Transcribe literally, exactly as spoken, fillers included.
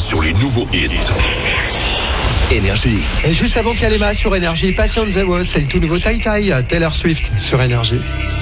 sur les nouveaux hits. Énergie. Et juste avant Kalema sur Énergie, Patient the Was, c'est le tout nouveau Tai Tai, Taylor Swift sur Énergie.